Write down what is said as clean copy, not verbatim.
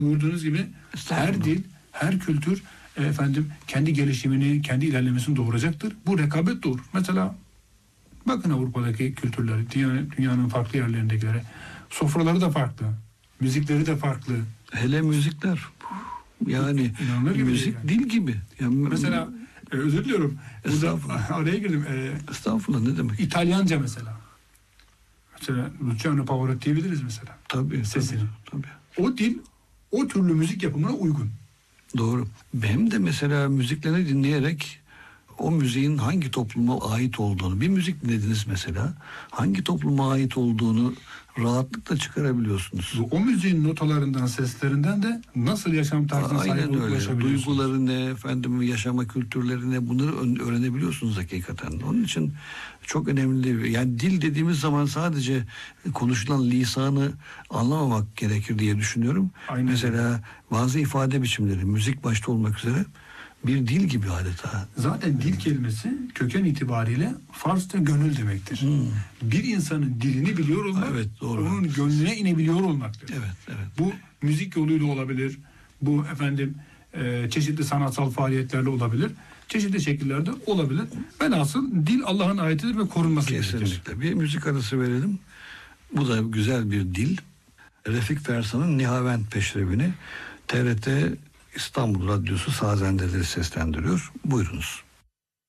Buyurduğunuz gibi her dil, her kültür kendi gelişimini, kendi ilerlemesini doğuracaktır. Bu rekabet doğurur. Mesela bakın Avrupa'daki kültürleri, dünyanın farklı yerlerindekilere. Sofraları da farklı, müzikleri de farklı. Hele müzikler. Yani müzik yani. dil gibi. Yani, mesela özür diliyorum. Burada araya girdim. Estağfurullah, ne demek? İtalyanca mesela. Mesela Luciano Pavarotti diyebiliriz mesela. Tabii. Sesini. Tabii. O dil o türlü müzik yapımına uygun. Doğru. Benim de mesela müziklerini dinleyerek o müziğin hangi topluma ait olduğunu, bir müzik dinlediniz mesela, hangi topluma ait olduğunu rahatlıkla çıkarabiliyorsunuz. O müziğin notalarından, seslerinden de nasıl yaşam tarzına sahip olup ulaşabiliyorsunuz. Duyguları ne, yaşama kültürleri ne, bunları öğrenebiliyorsunuz hakikaten. Onun için çok önemli. Yani dil dediğimiz zaman sadece konuşulan lisanı anlamamak gerekir diye düşünüyorum. Aynen. Mesela bazı ifade biçimleri, müzik başta olmak üzere, bir dil gibi adeta. Zaten dil kelimesi köken itibariyle Farsça gönül demektir. Bir insanın dilini biliyor olmak, evet, doğru. Onun gönlüne inebiliyor olmaktır. Evet. Bu müzik yoluyla olabilir. Bu çeşitli sanatsal faaliyetlerle olabilir. Çeşitli şekillerde olabilir. Velhasıl dil Allah'ın ayetidir ve korunması gerekir. Kesinlikle. Bir müzik arası verelim. Bu da güzel bir dil. Refik Fersan'ın Nihavent Peşrevini TRT İstanbul Radyosu Sazendeleri seslendiriyor. Buyurunuz.